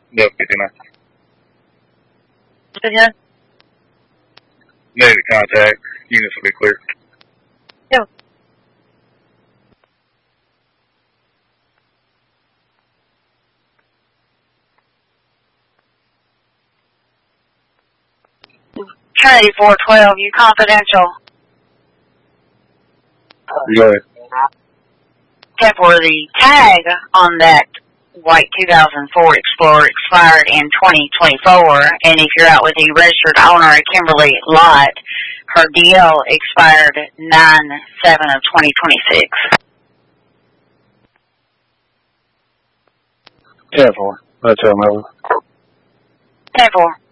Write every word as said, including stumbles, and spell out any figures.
No, fifty-nine. fifty-nine? Negative contact. Units will be clear. Yeah. K four twelve, you confidential. Go ahead. Okay, for the tag on that white two thousand four Explorer expired in twenty twenty-four, and if you're out with the registered owner at Kimberly Lot, her D L expired nine seven of twenty twenty-six. ten four. That's how I'm over. ten four.